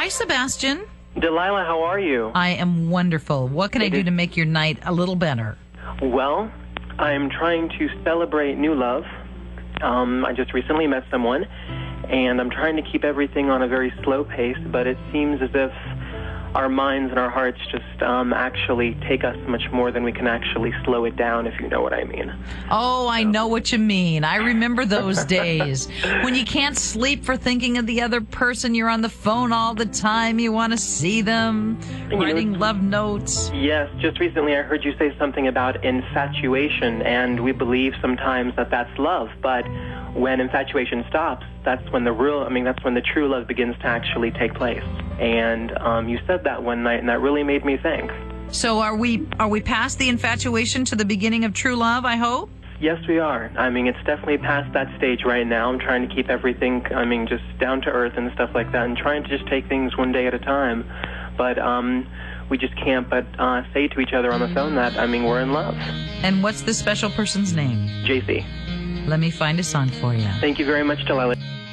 Hi, Sebastian. Delilah, how are you? I am wonderful. What can I do to make your night a little better? Well, I'm trying to celebrate new love. I just recently met someone, and I'm trying to keep everything on a very slow pace, but it seems as if our minds and our hearts just actually take us much more than we can actually slow it down, if you know what I mean. Oh, I know what you mean. I remember those days when you can't sleep for thinking of the other person. You're on the phone all the time. You want to see them, writing love notes. Yes, just recently I heard you say something about infatuation, and we believe sometimes that that's love, but when infatuation stops, that's when the true love begins to actually take place. And you said that one night, and that really made me think. So are we past the infatuation to the beginning of true love, I hope? Yes, we are. It's definitely past that stage right now. I'm trying to keep everything, just down to earth and stuff like that, and trying to just take things one day at a time. But we just can't but say to each other on the phone that, we're in love. And what's the special person's name? JC. Let me find a song for you. Thank you very much, Delilah.